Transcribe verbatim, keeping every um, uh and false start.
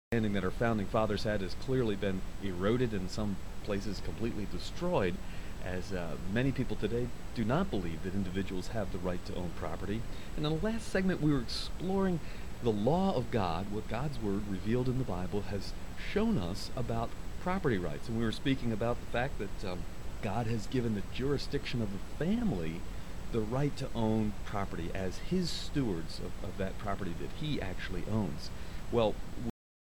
understanding that our founding fathers had has clearly been eroded, in some places completely destroyed, as uh, many people today do not believe that individuals have the right to own property. And in the last segment, we were exploring the law of God, what God's Word revealed in the Bible has shown us about property rights. And we were speaking about the fact that um, God has given the jurisdiction of the family the right to own property as his stewards of, of that property that he actually owns. Well,